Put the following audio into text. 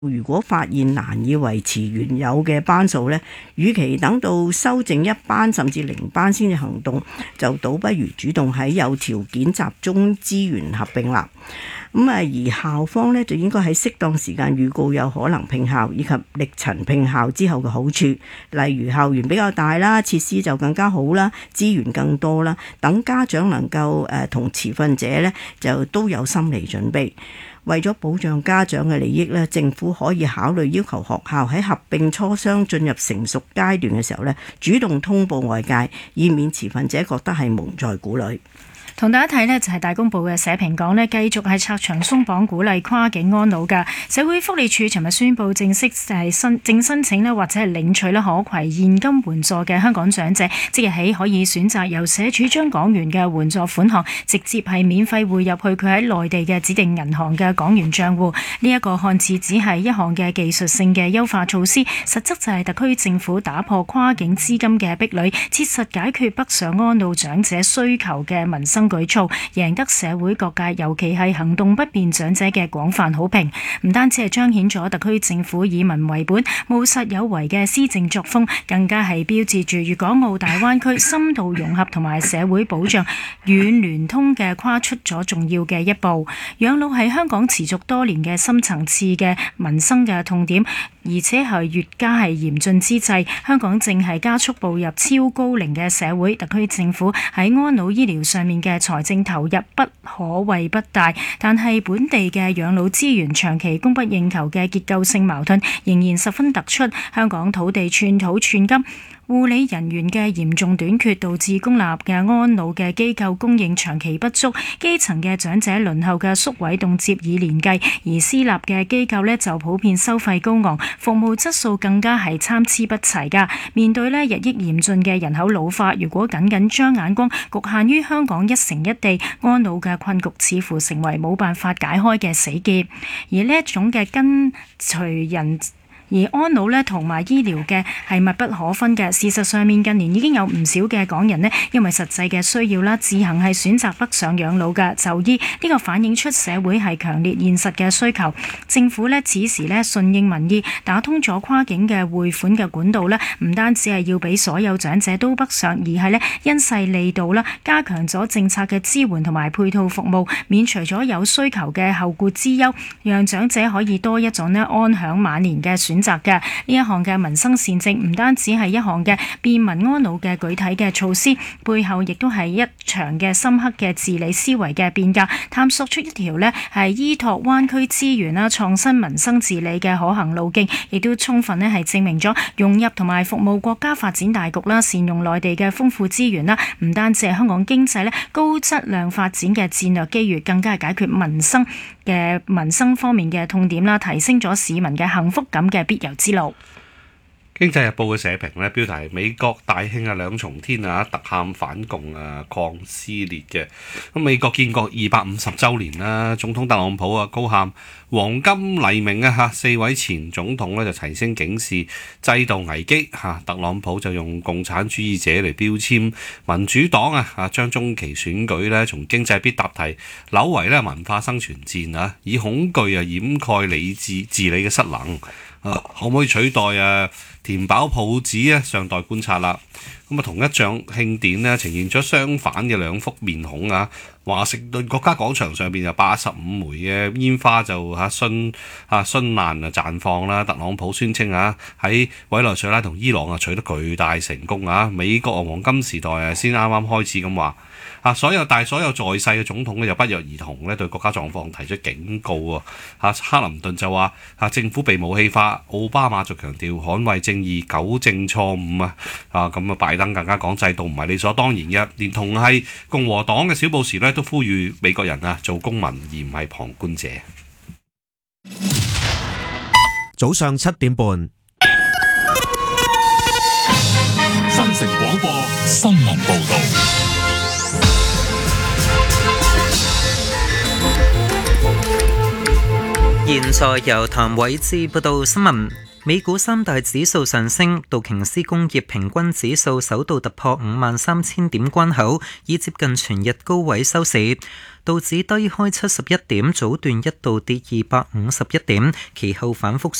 如果發現難以維持原有嘅班數呢，與其等到修正一班甚至零班先至行動，就倒不如主動喺有條件集中資源合併啦。而校方呢，就應該喺適當時間預告有可能併校以及歷陳併校之後嘅好處，例如校園比較大啦，設施就更加好啦，資源更多啦，等家長能夠同持份者呢就都有心理準備。為咗保障家長嘅利益咧，政府可以考慮要求學校喺合併磋商進入成熟階段嘅時候咧，主動通報外界，以免持份者覺得係蒙在鼓裏。 同大家睇呢，就係大公報嘅社評講呢，繼續係拆牆鬆綁鼓勵跨境安老㗎。社會福利署尋日宣布正式正申請呢，或者係領取呢可攜現金援助嘅香港長者，即日起可以選擇由社署將港元嘅援助款項直接係免費匯入去佢喺內地嘅指定銀行嘅港元帳戶。呢一個看似只係一項嘅技術性嘅優化措施，實質就係特區政府打破跨境資金嘅壁壘，切實解決北上安老長者需求嘅民生舉措，贏得社會各界，尤其係行動不便長者嘅廣泛好評。唔單止係彰顯咗特區政府以民為本、務實有為嘅施政作風，更加係標誌住粵港澳大灣區深度融合同埋社會保障軟聯通嘅跨出咗重要嘅一步。養老係香港持續多年嘅深層次嘅民生嘅痛點，而且係越加係嚴峻之際，香港正係加速步入超高齡嘅社會。特區政府喺安老醫療上面嘅財政投入不可謂不大，但係本地嘅養老資源長期供不應求嘅結構性矛盾仍然十分突出。香港土地寸土寸金，護理人員嘅嚴重短缺導致公立嘅安老嘅機構供應長期不足，基層嘅長者輪候嘅宿位動輒以年計，而私立嘅機構呢就普遍收費高昂，服務質素更加係參差不齊㗎。面對呢日益嚴峻嘅人口老化，如果僅僅將眼光局限於香港一城一地，安老嘅困局似乎成為冇辦法解開嘅死結。而呢一種嘅跟隨人而安老呢同埋醫療嘅係密不可分嘅。事實上面近年已經有唔少嘅港人呢，因為實際嘅需要啦，自行係選擇北上養老嘅就醫。呢個反映出社會係強烈現實嘅需求。政府呢此時呢順應民意，打通咗跨境嘅匯款嘅管道呢，唔單止係要俾所有長者都北上，而係呢因勢利導啦，加強咗政策嘅支援同埋配套服務，免除咗有需求嘅後顧之憂，讓長者可以多一種呢安享晚年嘅選擇嘅。呢一項嘅民生善政唔單止係一項嘅便民安老嘅具體嘅措施，背後亦都係一場嘅深刻嘅治理思維嘅變革，探索出一條呢係依託灣區資源啦、創新民生治理嘅可行路徑，亦都充分呢係證明咗融入同埋服務國家發展大局啦，善用內地嘅豐富資源啦，唔單止係香港經濟呢高質量發展嘅戰略機遇，更加係解決民生方面嘅痛點啦，提升咗市民嘅幸福感嘅必由之路。 經濟日報嘅社評呢，標題係美國大慶啊兩重天啊，特喊反共啊抗撕裂嘅。咁美國建國250週年啦，總統特朗普啊高喊黃金黎明啊嚇，四位前總統呢就齊聲警示制度危機嚇，特朗普就用共產主義者嚟標籤民主黨啊，將中期選舉呢從經濟必答題扭為呢文化生存戰啊，以恐懼啊掩蓋理智治理嘅失能。可唔可以取代填飽肚子尚待觀察啦。咁同一仗慶典呢呈現咗相反嘅兩幅面孔啊。華盛頓國家廣場上邊有85枚嘅煙花就絢爛綻放啦。特朗普宣稱喺委內瑞拉同伊朗取得巨大成功啊。美國黃金時代先啱啱開始咁話。所有在世嘅總統就不約而同對國家狀況提出警告啊。克林頓就話政府被武器化，奧巴馬就強調捍衛正義、糾正錯誤咁拜登更加講制度唔係理所當然嘅，連同係共和黨嘅小布什都呼籲美國人做公民而唔係旁觀者。 早上7點半， 新城廣播新聞報道。 現在由譚偉志報道新聞。 美股三大指數上升，道瓊斯工業平均指數首度突破53,000點關口，以接近全日高位收市。道指低開71點，早段一度跌251點，其後反覆